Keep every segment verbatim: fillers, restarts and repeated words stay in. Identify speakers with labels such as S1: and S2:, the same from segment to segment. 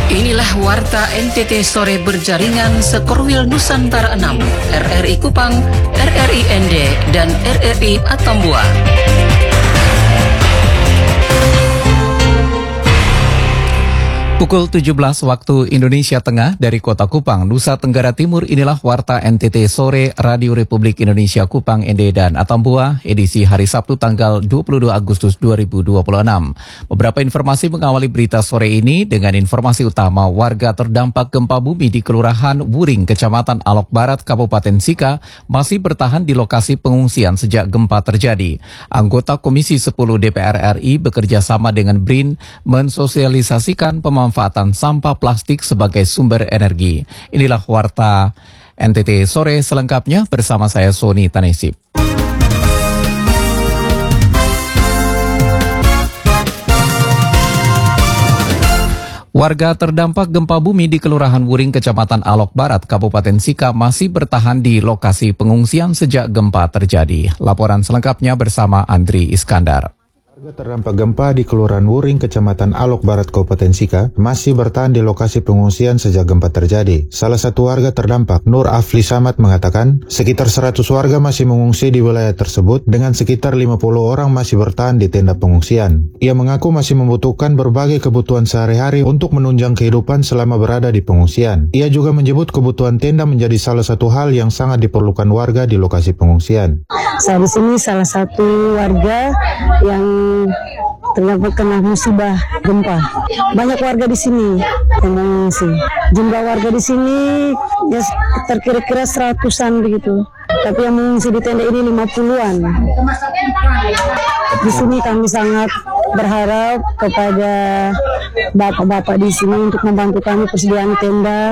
S1: Inilah Warta N T T Sore berjaringan Sekorwil Nusantara enam, R R I Kupang, R R I N D, dan R R I Atambua. Pukul tujuh belas waktu Indonesia Tengah dari Kota Kupang, Nusa Tenggara Timur, inilah Warta N T T Sore Radio Republik Indonesia Kupang, N D, dan Atambua, edisi hari Sabtu tanggal dua puluh dua Agustus dua ribu dua puluh enam. Beberapa informasi mengawali berita sore ini dengan informasi utama. Warga terdampak gempa bumi di Kelurahan Wuring, Kecamatan Alok Barat, Kabupaten Sika, masih bertahan di lokasi pengungsian sejak gempa terjadi. Anggota Komisi sepuluh D P R R I bekerja sama dengan B R I N mensosialisasikan pemanfaatan Pemanfaatan sampah plastik sebagai sumber energi. Inilah Warta N T T Sore selengkapnya bersama saya Sony Tanesip. Warga terdampak gempa bumi di Kelurahan Wuring, Kecamatan Alok Barat, Kabupaten Sika masih bertahan di lokasi pengungsian sejak gempa terjadi. Laporan selengkapnya bersama Andri Iskandar.
S2: Warga terdampak gempa di Kelurahan Wuring, Kecamatan Alok Barat, Kabupaten Sika, masih bertahan di lokasi pengungsian sejak gempa terjadi. Salah satu warga terdampak, Nur Afli Samad, mengatakan sekitar seratus warga masih mengungsi di wilayah tersebut dengan sekitar lima puluh orang masih bertahan di tenda pengungsian. Ia mengaku masih membutuhkan berbagai kebutuhan sehari-hari untuk menunjang kehidupan selama berada di pengungsian. Ia juga menyebut kebutuhan tenda menjadi salah satu hal yang sangat diperlukan warga di lokasi pengungsian.
S3: Saya di sini salah satu warga yang terdampak kena musibah gempa. Banyak warga di sini yang mengungsi. Jumlah warga di sini ya terkira-kira seratusan begitu. Tapi yang mengungsi di tenda ini lima puluhan. Di sini kami sangat berharap kepada bapak-bapak di sini untuk membantu kami persediaan tenda,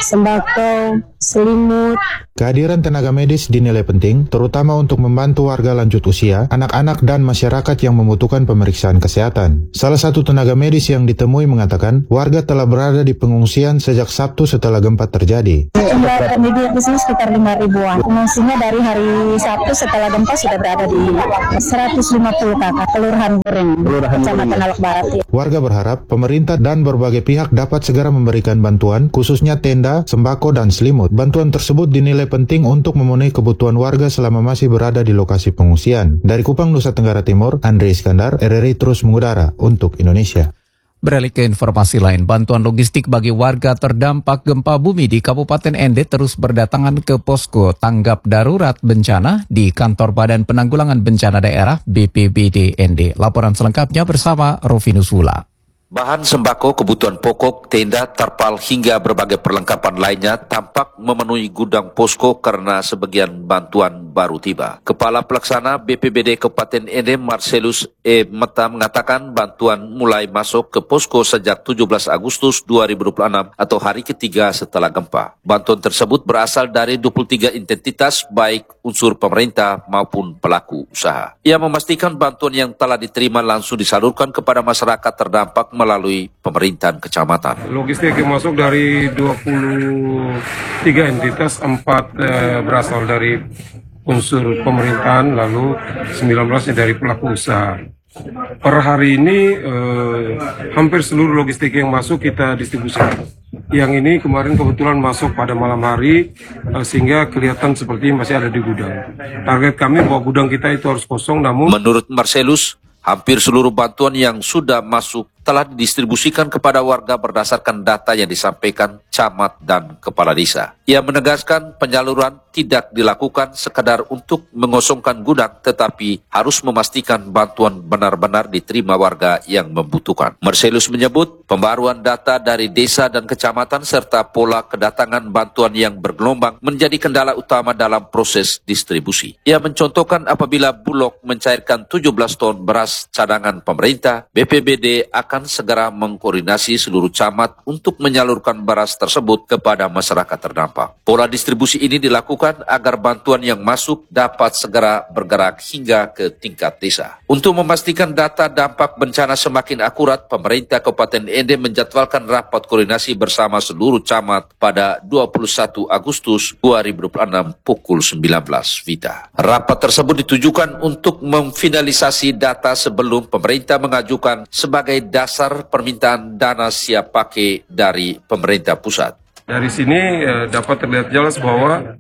S3: sembako, selimut.
S2: Kehadiran tenaga medis dinilai penting, terutama untuk membantu warga lanjut usia, anak-anak dan masyarakat yang membutuhkan pemeriksaan kesehatan. Salah satu tenaga medis yang ditemui mengatakan, warga telah berada di pengungsian sejak Sabtu setelah gempa terjadi.
S3: Jumlah penduduk di sini sekitar lima ribuan. Pengungsinya dari hari Sabtu setelah gempa sudah berada di seratus lima puluh kakak, Kelurahan Wuring, Kecamatan Alok Barat.
S2: Warga berharap pemerintah dan berbagai pihak dapat segera memberikan bantuan, khususnya tenda, sembako, dan selimut. Bantuan tersebut dinilai penting untuk memenuhi kebutuhan warga selama masih berada di lokasi pengungsian. Dari Kupang, Nusa Tenggara Timur, Andri Iskandar, R R I terus mengudara untuk Indonesia.
S1: Beralih ke informasi lain, bantuan logistik bagi warga terdampak gempa bumi di Kabupaten N D terus berdatangan ke posko tanggap darurat bencana di Kantor Badan Penanggulangan Bencana Daerah B P B D N D. Laporan selengkapnya bersama Rovinus Wula.
S4: Bahan sembako, kebutuhan pokok, tenda, terpal, hingga berbagai perlengkapan lainnya tampak memenuhi gudang posko karena sebagian bantuan baru tiba. Kepala Pelaksana B P B D Kabupaten N D Marcelus E. Meta mengatakan bantuan mulai masuk ke posko sejak tujuh belas Agustus dua ribu dua puluh enam atau hari ketiga setelah gempa. Bantuan tersebut berasal dari dua puluh tiga identitas baik unsur pemerintah maupun pelaku usaha. Ia memastikan bantuan yang telah diterima langsung disalurkan kepada masyarakat terdampak melalui pemerintahan kecamatan.
S5: Logistik yang masuk dari dua puluh tiga entitas, empat eh, berasal dari unsur pemerintahan, lalu sembilan belas dari pelaku usaha. Per hari ini eh, hampir seluruh logistik yang masuk kita distribusikan. Yang ini kemarin kebetulan masuk pada malam hari eh, sehingga kelihatan seperti masih ada di gudang. Target kami bahwa gudang kita itu harus kosong, namun
S4: menurut Marcelus, hampir seluruh bantuan yang sudah masuk telah didistribusikan kepada warga berdasarkan data yang disampaikan camat dan kepala desa. Ia menegaskan penyaluran tidak dilakukan sekadar untuk mengosongkan gudang, tetapi harus memastikan bantuan benar-benar diterima warga yang membutuhkan. Marcelus menyebut pembaruan data dari desa dan kecamatan serta pola kedatangan bantuan yang bergelombang menjadi kendala utama dalam proses distribusi. Ia mencontohkan apabila Bulog mencairkan tujuh belas ton beras cadangan pemerintah, B P B D akan segera mengkoordinasi seluruh camat untuk menyalurkan beras tersebut kepada masyarakat terdampak. Pola distribusi ini dilakukan agar bantuan yang masuk dapat segera bergerak hingga ke tingkat desa. Untuk memastikan data dampak bencana semakin akurat, pemerintah Kabupaten N D menjadwalkan rapat koordinasi bersama seluruh camat pada dua puluh satu Agustus dua ribu dua puluh enam pukul sembilan belas Vita. Rapat tersebut ditujukan untuk memfinalisasi data sebelum pemerintah mengajukan sebagai dasar dasar permintaan dana siap pakai dari pemerintah pusat.
S5: Dari sini eh, dapat terlihat jelas bahwa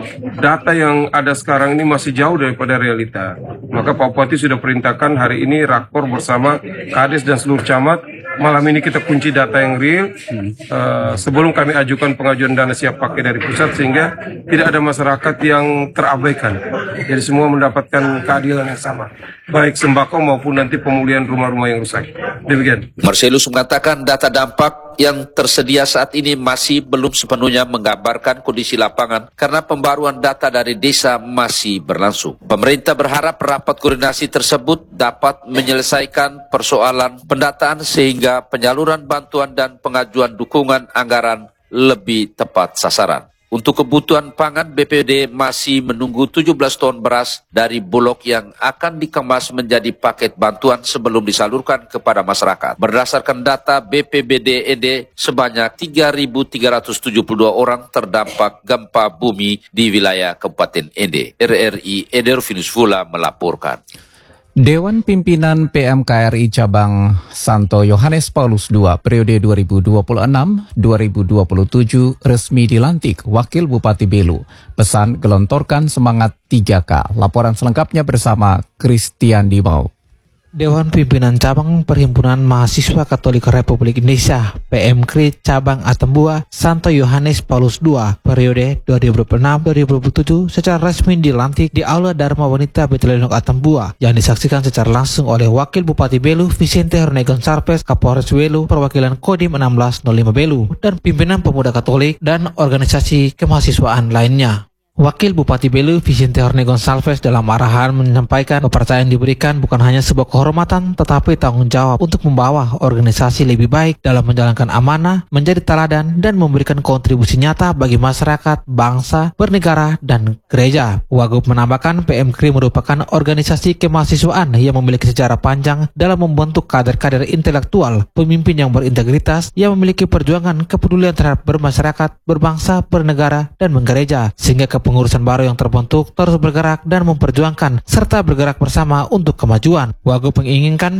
S5: data yang ada sekarang ini masih jauh daripada realita. Maka Pak Bupati sudah perintahkan hari ini rakor bersama Kades dan seluruh camat. Malam ini kita kunci data yang real uh, sebelum kami ajukan pengajuan dana siap pakai dari pusat, sehingga tidak ada masyarakat yang terabaikan. Jadi semua mendapatkan keadilan yang sama, baik sembako maupun nanti pemulihan rumah-rumah yang rusak. Demikian.
S4: Marcelus mengatakan data dampak yang tersedia saat ini masih belum sepenuhnya menggambarkan kondisi lapangan karena pembaruan data dari desa masih berlangsung. Pemerintah berharap rapat koordinasi tersebut dapat menyelesaikan persoalan pendataan sehingga penyaluran bantuan dan pengajuan dukungan anggaran lebih tepat sasaran. Untuk kebutuhan pangan, B P B D masih menunggu tujuh belas ton beras dari Bulog yang akan dikemas menjadi paket bantuan sebelum disalurkan kepada masyarakat. Berdasarkan data B P B D N D, sebanyak tiga ribu tiga ratus tujuh puluh dua orang terdampak gempa bumi di wilayah Kabupaten N D. R R I Edervinus Vula melaporkan.
S1: Dewan Pimpinan P M K R I Cabang Santo Yohanes Paulus kedua periode dua ribu dua puluh enam sampai dua ribu dua puluh tujuh resmi dilantik Wakil Bupati Belu. Pesan gelontorkan semangat tiga K. Laporan selengkapnya bersama Christian Dimau.
S6: Dewan Pimpinan Cabang Perhimpunan Mahasiswa Katolik Republik Indonesia P M K R I Cabang Atambua Santo Yohanes Paulus kedua periode dua ribu dua puluh enam sampai dua ribu dua puluh tujuh secara resmi dilantik di Aula Dharma Wanita Betelonok Atambua yang disaksikan secara langsung oleh Wakil Bupati Belu Vicente Horne Gonsalves, Kapolres Belu, perwakilan Kodim enam belas nol lima Belu, dan pimpinan pemuda Katolik dan organisasi kemahasiswaan lainnya. Wakil Bupati Belu Vicente Horne Gonsalves dalam arahan menyampaikan kepercayaan diberikan bukan hanya sebuah kehormatan tetapi tanggung jawab untuk membawa organisasi lebih baik dalam menjalankan amanah, menjadi teladan dan memberikan kontribusi nyata bagi masyarakat, bangsa, bernegara, dan gereja. Wagub menambahkan P M K R I merupakan organisasi kemahasiswaan yang memiliki sejarah panjang dalam membentuk kader-kader intelektual, pemimpin yang berintegritas yang memiliki perjuangan kepedulian terhadap bermasyarakat, berbangsa, bernegara, dan menggereja, sehingga kepengurusan baru yang terbentuk terus bergerak dan memperjuangkan serta bergerak bersama untuk kemajuan. Wagub menginginkan